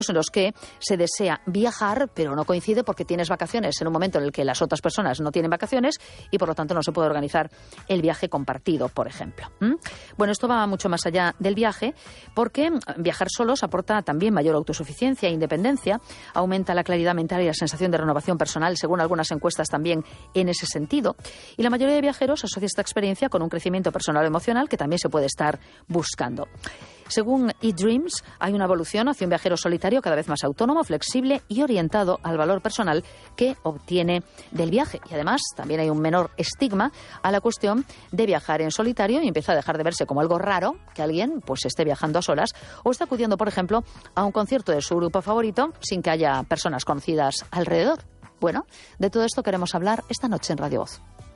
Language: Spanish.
en los que se desea viajar, pero no coincide porque tienes vacaciones en un momento en el que las otras personas no tienen vacaciones y por lo tanto no se puede organizar el viaje compartido, por ejemplo. Bueno, esto va mucho más allá del viaje porque viajar solos aporta también mayor autosuficiencia e independencia, aumenta la claridad mental y la sensación de renovación personal, según algunas encuestas también en ese sentido. Y la mayoría de viajeros asocia esta experiencia con un crecimiento personal o emocional que también se puede estar buscando. Según eDreams, hay una evolución hacia un viajero solitario cada vez más autónomo, flexible y orientado al valor personal que obtiene del viaje. Y además también hay un menor estigma a la cuestión de viajar en solitario y empieza a dejar de verse como algo raro que alguien pues esté viajando a solas o esté acudiendo, por ejemplo, a un concierto de su grupo favorito sin que haya personas conocidas alrededor. Bueno, de todo esto queremos hablar esta noche en Radio Voz.